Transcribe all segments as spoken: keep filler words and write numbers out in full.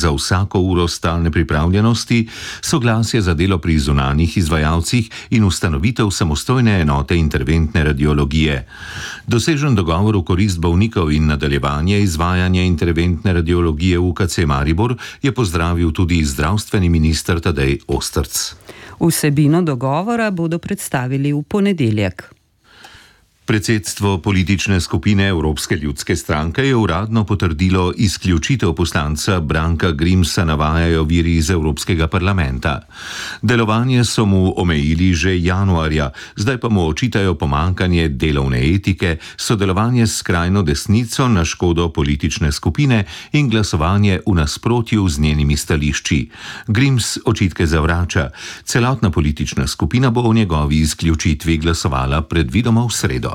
za vsako uro stalne pripravljenosti, soglasje za delo pri zunanjih izvajalcih in ustanovitev samostojne enote interventne radiologije. Dosežen dogovor v korist bolnikov in nadaljevanje izvajanja interventne radiologije v U K C Maribor je pozdravil tudi zdravstveni minister Tadej Ostrc. Vsebino dogovora bodo predstavili v ponedeljek. Predsedstvo politične skupine Evropske ljudske stranke je uradno potrdilo izključitev poslanca Branka Grimsa, navajajo viri iz Evropskega parlamenta. Delovanje so mu omejili že januarja, zdaj pa mu očitajo pomanjkanje delovne etike, sodelovanje s skrajno desnico na škodo politične skupine in glasovanje v nasprotju z njenimi stališči. Grims očitke zavrača. Celotna politična skupina bo o njegovi izključitvi glasovala predvidoma v sredo.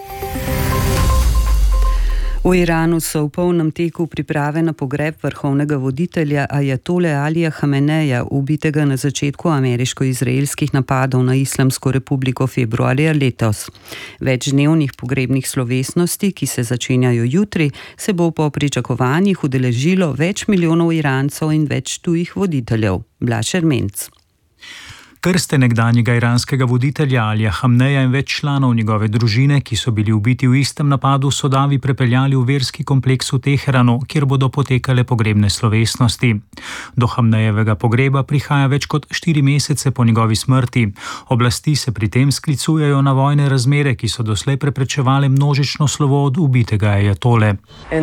V Iranu so v polnem teku priprave na pogreb vrhovnega voditelja ajatole Alija Hameneja, ubitega na začetku ameriško-izraelskih napadov na Islamsko republiko februarja letos. Večdnevnih pogrebnih slovesnosti, ki se začenjajo jutri, se bo po pričakovanjih udeležilo več milijonov Irancev in več tujih voditeljev. Blaž Ermenc. Krste nekdanjega iranskega voditelja Alija Hameneja in več članov njegove družine, ki so bili ubiti v istem napadu, so davi prepeljali v verski kompleks v Teheranu, kjer bodo potekale pogrebne slovesnosti. Do Hamenejevega pogreba prihaja več kot štiri mesece po njegovi smrti. Oblasti se pri tem sklicujejo na vojne razmere, ki so doslej preprečevale množično slovo od ubitega ajatole.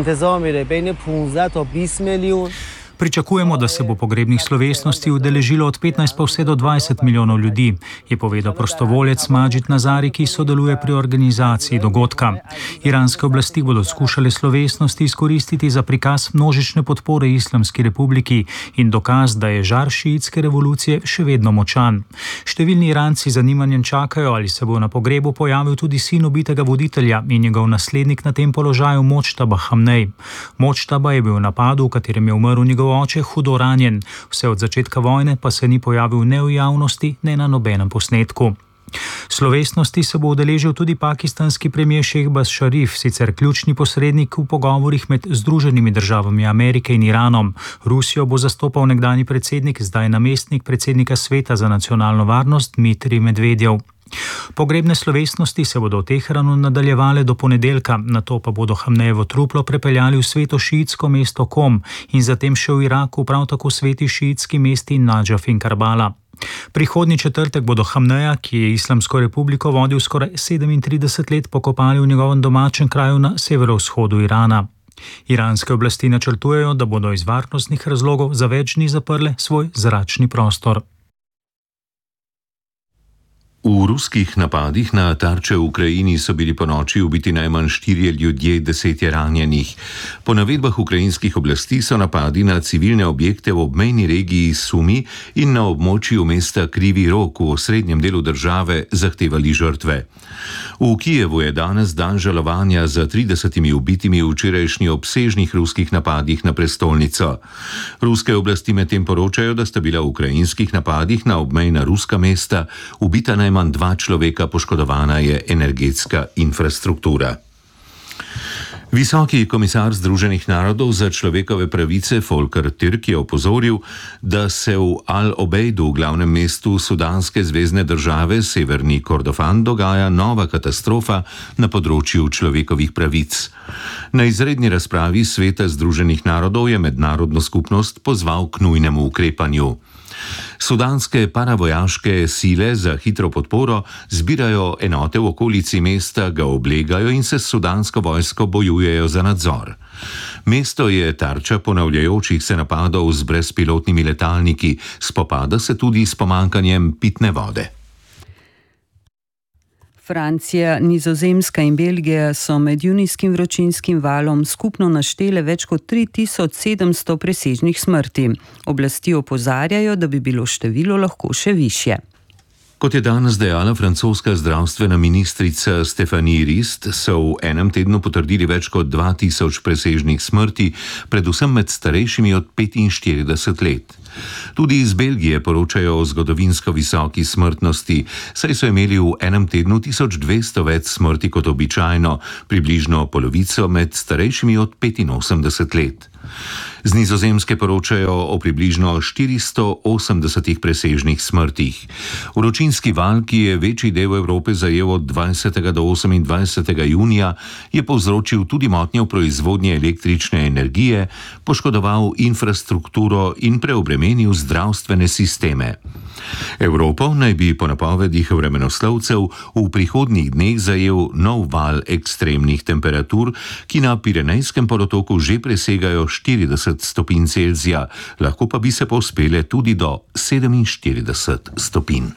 Pričakujemo, da se bo pogrebnih slovesnosti udeležilo od petnajst pa vse do dvajset milijonov ljudi, je povedal prostovoljec Madžid Nazari, ki sodeluje pri organizaciji dogodka. Iranske oblasti bodo skušale slovesnosti izkoristiti za prikaz množične podpore Islamski republiki in dokaz, da je žar šiitske revolucije še vedno močan. Številni Iranci z zanimanjem čakajo, ali se bo na pogrebu pojavil tudi sin ubitega voditelja in njegov naslednik na tem položaju Močtaba Hamenej. Močtaba je bil v napadu, v katerem je umrl njegov oče, hudo ranjen. Vse od začetka vojne pa se ni pojavil ne v javnosti, ne na nobenem posnetku. Slovesnosti se bo udeležil tudi pakistanski premier Šehbaz Šarif, sicer ključni posrednik v pogovorih med Združenimi državami Amerike in Iranom. Rusijo bo zastopal nekdanji predsednik, zdaj namestnik predsednika Sveta za nacionalno varnost Dmitrij Medvedjev. Pogrebne slovesnosti se bodo v Teheranu nadaljevale do ponedeljka, nato pa bodo Hamenejevo truplo prepeljali v sveto šiitsko mesto Kom in zatem še v Iraku prav tako sveti šiitski mesti Nadžaf in Karbala. Prihodnji četrtek bodo Hameneja, ki je Islamsko republiko vodil skoraj sedemintrideset let, pokopali v njegovem domačem kraju na severovzhodu Irana. Iranske oblasti načrtujejo, da bodo iz varnostnih razlogov za več dni zaprle svoj zračni prostor. V ruskih napadih na tarče v Ukrajini so bili ponoči ubiti najmanj štirje ljudje, deset je ranjenih. Po navedbah ukrajinskih oblasti so napadi na civilne objekte v obmejni regiji Sumi in na območju mesta Krivi Rog v osrednjem delu države zahtevali žrtve. V Kijevu je danes dan žalovanja za tridesetimi ubitimi v včerajšnjih obsežnih ruskih napadih na prestolnico. Ruske oblasti medtem poročajo, da sta bila v ukrajinskih napadih na obmejna ruska mesta ubita najmanj dva človeka, poškodovana je energetska infrastruktura. Visoki komisar Združenih narodov za človekove pravice Volker Türk je opozoril, da se v Al-Obejdu, glavnem mestu sudanske zvezne države Severni Kordofan, dogaja nova katastrofa na področju človekovih pravic. Na izredni razpravi Sveta Združenih narodov je mednarodno skupnost pozval k nujnemu ukrepanju. Sudanske paravojaške sile za hitro podporo zbirajo enote v okolici mesta, ga oblegajo in se s sudansko vojsko bojujejo za nadzor. Mesto je tarča ponavljajočih se napadov z brezpilotnimi letalniki, spopada se tudi s pomanjkanjem pitne vode. Francija, Nizozemska in Belgija so med junijskim vročinskim valom skupno naštele več kot tri tisoč sedemsto presežnih smrti. Oblasti opozarjajo, da bi bilo število lahko še višje. Kot je danes dejala francoska zdravstvena ministrica Stéphanie Rist, so v enem tednu potrdili več kot dva tisoč presežnih smrti, predvsem med starejšimi od petinštirideset let. Tudi iz Belgije poročajo o zgodovinsko visoki smrtnosti, saj so imeli v enem tednu tisoč dvesto več smrti kot običajno, približno polovico med starejšimi od petinosemdeset let. Z Nizozemske poročajo o približno štiristo osemdesetih presežnih smrtih. Vročinski val, ki je večji del Evrope zajel od dvajsetega do osemindvajsetega junija, je povzročil tudi motnje v proizvodnji električne energije, poškodoval infrastrukturo in preobremenil zdravstvene sisteme. Evropo naj bi po napovedih vremenoslovcev v prihodnjih dneh zajel nov val ekstremnih temperatur, ki na Pirenejskem polotoku že presegajo štirideset stopinj Celzija, lahko pa bi se povzpele tudi do sedeminštirideset stopinj.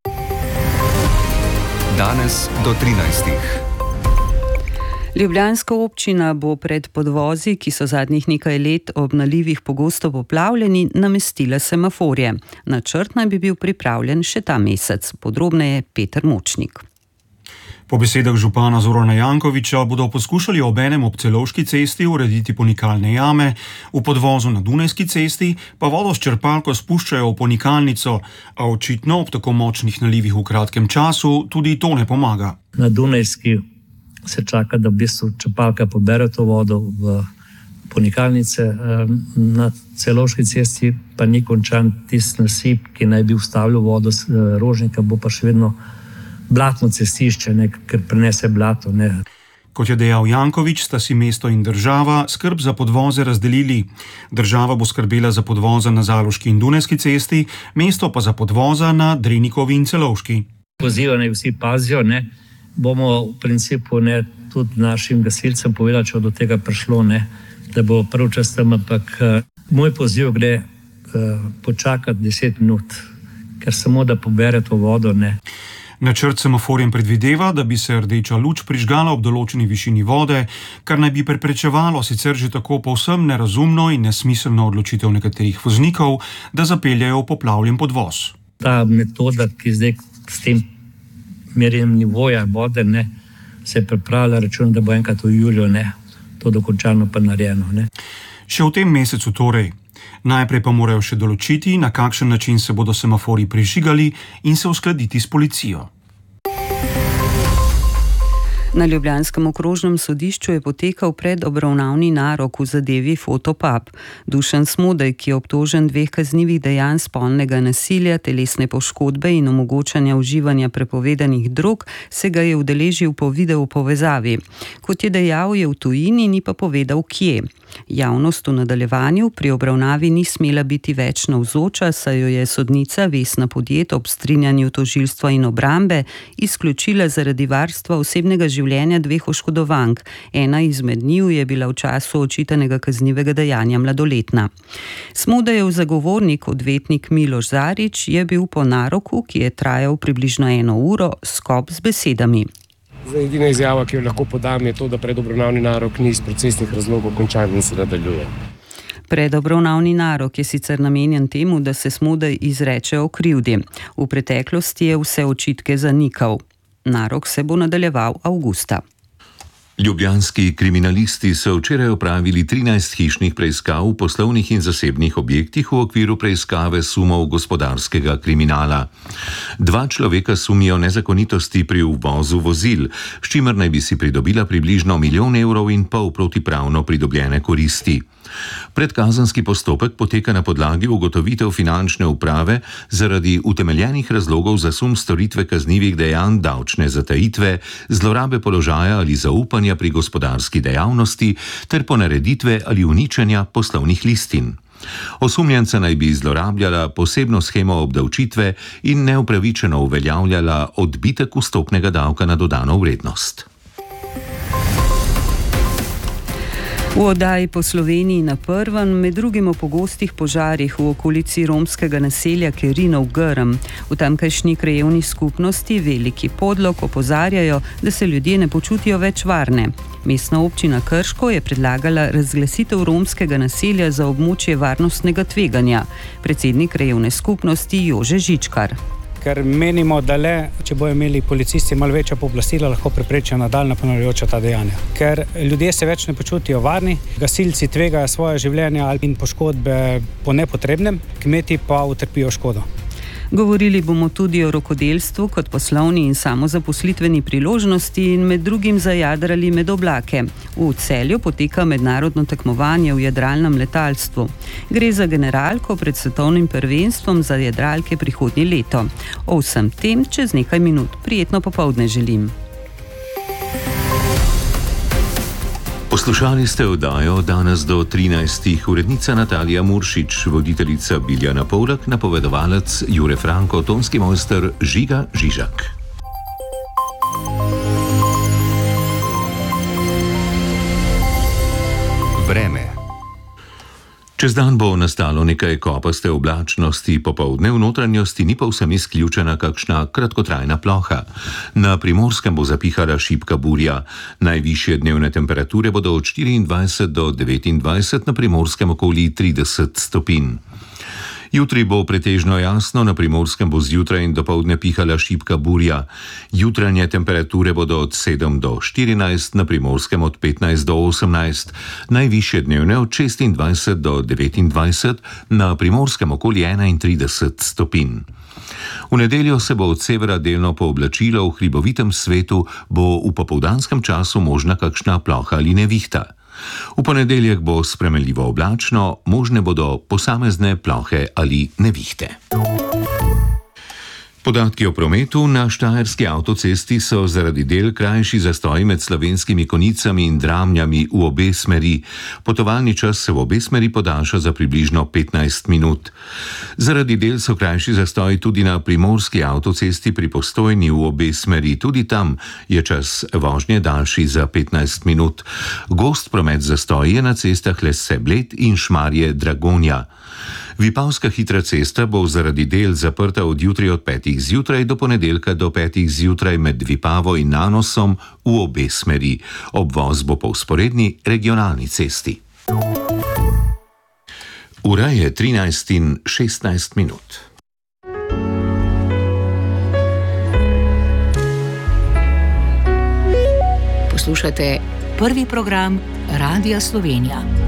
Danes do trinajstih. Ljubljanska občina bo pred podvozi, ki so zadnjih nekaj let ob nalivih pogosto poplavljeni, namestila semaforje. Načrt naj bi bil pripravljen še ta mesec. Podrobneje Peter Močnik. Po besedah župana Zorana Jankovića bodo poskušali obenem ob Celovški cesti urediti ponikalne jame, v podvozu na Dunajski cesti pa vodo s črpalko spuščajo v ponikalnico, a očitno ob tako močnih nalivih v kratkem času tudi to ne pomaga. Na Dunajski se čaka, da v bistvu črpalka pobere to vodo v ponikalnice. Na Celovški cesti pa ni končan tisti nasip, ki naj bi ustavljal vodo z Rožnika, bo pa še vedno blatno cestišče, ne, ker prenese blato. Ne. Kot je dejal Janković, sta si mesto in država skrb za podvoze razdelili. Država bo skrbela za podvoze na Zaloški in Dunajski cesti, mesto pa za podvoza na Drenikovi in Celovški. Pozivam naj vsi pazijo, ne. Bomo v principu ne, tudi našim gasilcem povedali, če bo do tega prišlo, ne, da bo prv čas tam, ampak uh, moj poziv gre uh, počakati deset minut, ker samo da pobere to vodo. Ne. Načrt semaforjem predvideva, da bi se rdeča luč prižgala ob določeni višini vode, kar naj bi preprečevalo sicer že tako povsem nerazumno in nesmiselno odločitev nekaterih voznikov, da zapeljajo poplavljen podvoz. Ta metoda, ki zdaj s tem merjenjem nivoja vode, ne, se je pripravila, račun, da bo enkrat v juliju, ne, to dokončano pa narejeno. Ne. Še v tem mesecu torej. Najprej pa morajo še določiti, na kakšen način se bodo semaforji prižigali in se uskladiti s policijo. Na ljubljanskem okrožnem sodišču je potekal predobravnavni narok v zadevi Fotopub. Dušan Smodej, ki je obtožen dveh kaznivih dejanj spolnega nasilja, telesne poškodbe in omogočanja uživanja prepovedanih drog, se ga je udeležil po video povezavi. Kot je dejal, je v tujini, ni pa povedal, kje. Javnost v nadaljevanju pri obravnavi ni smela biti več navzoča, saj jo je sodnica Vesna Podjet ob strinjanju tožilstva in obrambe izključila zaradi varstva osebnega življenja dveh oškodovank. Ena izmed njiju je bila v času očitanega kaznivega dejanja mladoletna. Smodejev zagovornik, odvetnik Miloš Zarič, je bil po naroku, ki je trajal približno eno uro, skop z besedami. Zdaj, edina izjava, ki jo lahko podam, je to, da predobravnavni narok ni iz procesnih razlogov končan in se nadaljuje. Predobravnavni narok je sicer namenjen temu, da se Smodej izreče o krivdi. V preteklosti je vse očitke zanikal. Narok se bo nadaljeval avgusta. Ljubljanski kriminalisti so včeraj opravili trinajst hišnih preiskav v poslovnih in zasebnih objektih v okviru preiskave sumov gospodarskega kriminala. Dva človeka sumijo nezakonitosti pri uvozu vozil, s čimer naj bi si pridobila približno milijon evrov in pol protipravno pridobljene koristi. Predkazenski postopek poteka na podlagi ugotovitev finančne uprave zaradi utemeljenih razlogov za sum storitve kaznivih dejanj davčne zatajitve, zlorabe položaja ali zaupanja pri gospodarski dejavnosti ter ponareditve ali uničenja poslovnih listin. Osumljenca naj bi zlorabljala posebno shemo obdavčitve in neupravičeno uveljavljala odbitek vstopnega davka na dodano vrednost. V oddaji Po Sloveniji na prvem, med drugim o pogostih požarih v okolici romskega naselja Kerinov Grm. V tamkajšnji krajevni skupnosti Veliki Podlog opozarjajo, da se ljudje ne počutijo več varne. Mestna občina Krško je predlagala razglasitev romskega naselja za območje varnostnega tveganja. Predsednik krajevne skupnosti Jože Žičkar. ker menimo, da le, če bodo imeli policisti malo večja pooblastila, lahko preprečijo nadaljnja ponavljajoča ta dejanja. Ker ljudje se več ne počutijo varni, gasilci tvegajo svoje življenje in poškodbe po nepotrebnem, kmeti pa utrpijo škodo. Govorili bomo tudi o rokodelstvu kot poslovni in samozaposlitveni priložnosti in med drugim zajadrali med oblake. V Celju poteka mednarodno tekmovanje v jadralnem letalstvu. Gre za generalko pred svetovnim prvenstvom za jadralke prihodnje leto. O vsem tem čez nekaj minut. Prijetno popoldne želim. Poslušali ste oddajo danes do trinajstih, urednica Natalija Muršič, voditeljica Biljana Povlak, napovedovalec Jure Franko, tonski mojster Žiga Žižak. Vreme. Čez dan bo nastalo nekaj kopaste oblačnosti, popoldne v notranjosti ni povsem izključena kakšna kratkotrajna ploha. Na Primorskem bo zapihala šibka burja. Najvišje dnevne temperature bodo od štiriindvajset do devetindvajset, na Primorskem okoli trideset stopinj. Jutri bo pretežno jasno, na Primorskem bo zjutraj in dopoldne pihala šibka burja. Jutranje temperature bodo od sedem do štirinajst, na Primorskem od petnajst do osemnajst, najvišje dnevne od šestindvajset do devetindvajset, na Primorskem okoli enaintrideset stopinj. V nedeljo se bo od severa delno pooblačilo, v hribovitem svetu bo v popoldanskem času možna kakšna ploha ali nevihta. V ponedeljek bo spremenljivo oblačno, možne bodo posamezne plohe ali nevihte. Podatki o prometu. Na štajerski avtocesti so zaradi del krajši zastoji med Slovenskimi Konjicami in Dramljami v obe smeri. Potovalni čas se v obe smeri podaljša za približno petnajst minut. Zaradi del so krajši zastoji tudi na primorski avtocesti pri Postojni v obe smeri. Tudi tam je čas vožnje daljši za petnajst minut. Gost promet zastoji je na cestah Lesse Bled in Šmarje Dragonja. Vipavska hitra cesta bo zaradi del zaprta od jutri od petih zjutraj do ponedeljka do petih zjutraj med Vipavo in Nanosom v obe smeri. Obvoz bo po vzporedni regionalni cesti. Ura je trinajst in šestnajst minut. Poslušate prvi program Radia Slovenija.